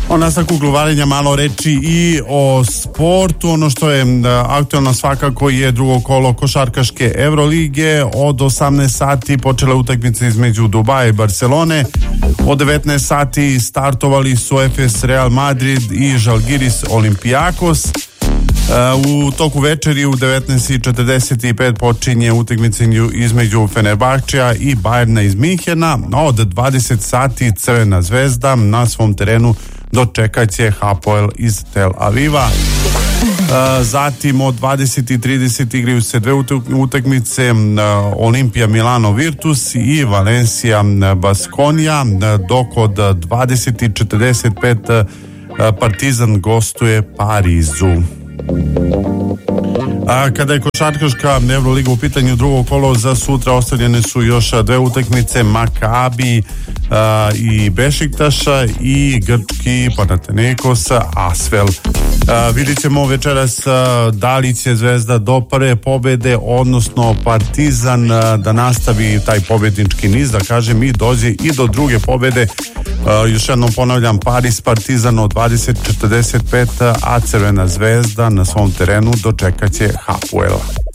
O nastavku gluvarenja malo reči i o sportu. Ono što je aktualno svakako je drugo kolo košarkaške Evrolige. Od 18 sati počela utakmica između Dubaja i Barcelone. Od 19 sati startovali su Efes Real Madrid i Žalgiris Olympiakos. U toku večeri u 19:45 počinje utakmica između Fenerbahčeja i Bajerna iz Minhena. Od 20 sati Crvena zvezda na svom terenu dočekat će Hapoel iz Tel Aviva. Zatim od 20:30 igraju se dve utakmice, Olimpija Milano Virtus i Valencia Baskonija, dok od 20:45 Partizan gostuje Parizu. Kada je košarkaška Evroliga u pitanju, drugo kolo za sutra ostavljene su još dve utakmice, Makabi i Bešiktaša i grčki Panathinaikos Asvel. Vidit ćemo večeras da li će Zvezda do prve pobede, odnosno Partizan da nastavi taj pobednički niz, da kažem, i dođe i do druge pobede. Još jednom ponavljam, Paris Partizan od 20:45, a Crvena zvezda na svom terenu dočekat će Hapoela.